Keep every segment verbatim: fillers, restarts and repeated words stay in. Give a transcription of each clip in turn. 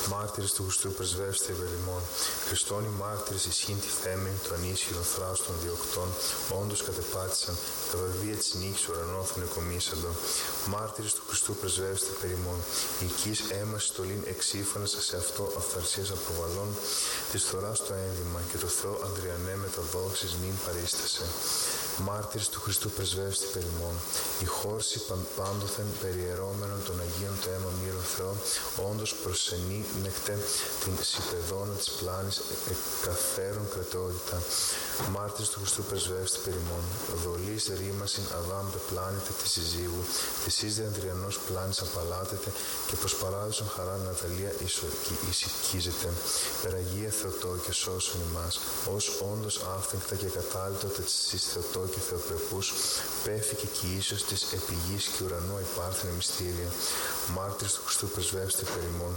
Μάρτυρες του Χριστού, πρεσβεύστε υπέρ ημών. Χριστόν οι μάρτυρες ισχύν τη θέμενη του ανίσχυρον θράσου των διοκτών, όντως κατεπάτησαν, τα βεβία της νίκης ουρανόθων εκομίσαντο. Μάρτυρες του Χριστού, πρεσβεύστε υπέρ ημών. Οικείς αίμα στολήν εξήφανας σε αυτό αυθαρσίας αποβαλών, της φθοράς το ένδυμα και το Θεό Ανδριανέ μεταδόξης νυν παρίστασε. Μάρτυρες του Χριστού, πρεσβεύστε υπέρ ημών. Η χόρση πάντοθεν περιερώμενον των Αγίων το αίμα μύρων Θεό, όντως προσενεί νεκτέ την συμπεδώνα της πλάνης εκαθέρων κρατεότητα. Μάρτυρες του Χριστού, πρεσβεύστε υπέρ ημών. Δολής ρήμασιν Αδάμ πεπλάνεται τη συζύγου, της εις δε Ανδριανός πλάνης απαλάτεται και προς παράδοσον χαρά Ναταλία ησυχίζεται. Περαγία Θεοτό και σώσον ημάς, ως όντως άφθεγτα και κατάλυτο της Θεοτό και Θεοπρεπούς, πέφηκε και ίσως της επιγής και ουρανού υπάρθενε μυστήρια. Μάρτυρες του Χριστού, πρεσβεύστε υπέρ ημών.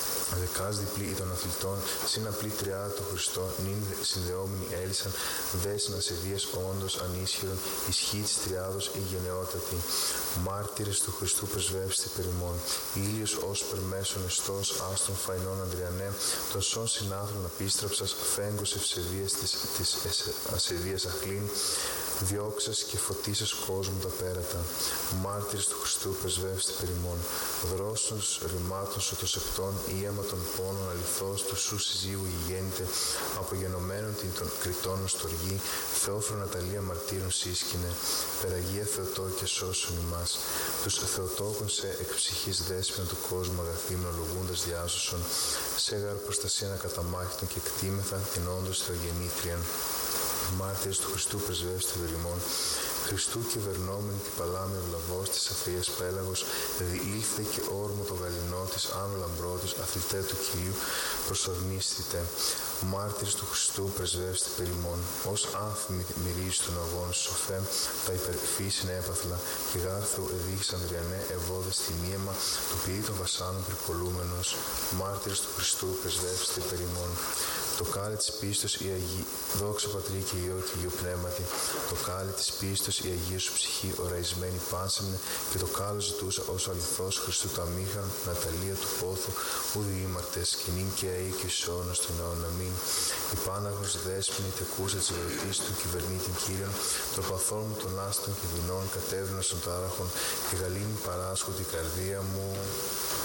Δεκάς διπλή των αθλητών, συν απλή τριάδα το Χριστό, νυν συνδεόμενοι έλυσαν, δέσιν ασεβίες όντως ανίσχυρον, ισχύ της τριάδος η γενναιότατη. Μάρτυρες του Χριστού, πρεσβεύστε υπέρ ημών. Ήλιος ως περμέσον εστός, άστρον φαϊνών Ανδριανέ, των σών συνάθρων απίστραψας, φέγγος ευσεβίας της, της ασεβίας αχλήν, διώξας και φωτίσας κόσμου τα πέρατα. Μάρτυρες του Χριστού, πρεσβεύστε υπέρ ημών. Δρόσος ρημάτων σου το σεπτών, ίαμα των πόνων αληθώς του σου συζύγου γηγέννητε, απογενωμένων την των κριτών στοργή, Θεόφρο Ναταλία μαρτύρων σύσκηνε. Περαγία Θεοτό και σώσον ημάς. Τους Θεοτόκων σε εκ ψυχής δέσποινα του κόσμου αγαθήμων λογούντας διάσωσον, σε γαρ προστασία ακαταμάχητον και κτήμεθα την όντως Θεογεννήτριαν. Μάρτυρες του Χριστού, πρεσβεύστε υπέρ ημών. Χριστού κυβερνόμενη και παλάμη ευλαβός της αφρίας πέλαγος, διήλθε και όρμο το γαλινό της, άνω λαμπρότης, αθλητέ του Κυρίου, προσορνίστητε. Μάρτυρες του Χριστού, πρεσβεύστε υπέρ ημών. Ως άνθιμη μυρίζει των αγώνων σοφέ, τα υπερφύσιν έπαθλα, και γάρθου εδείχης Ανδριανέ, ευώδες την ίαιμα, του ποιή των βασάνων πρικολούμενος. Μάρτυρες του Χριστού, πρεσβεύστε υπέρ ημών. Το κάλε της πίστος η Αγία, δόξα Πατρί και Υιό και Υιού Πνεύματι, το κάλε της πίστος η Αγία σου ψυχή, οραϊσμένη πάνσαμνε, και το κάλο ζητούσα ως αληθώς Χριστού το αμήχαν, Ναταλία του πόθου, ουδι ήμαρτες, και νυν και αεί και εις αιώνας των αιώνων αμήν. Η Πάναγος δέσποινη τεκούσα της ερωτής του, κυβερνεί την Κύριον, το παθόν μου των άστων και δεινών, κατέβαινος των τάραχων, και γαλήνη παράσχω την καρδία μου.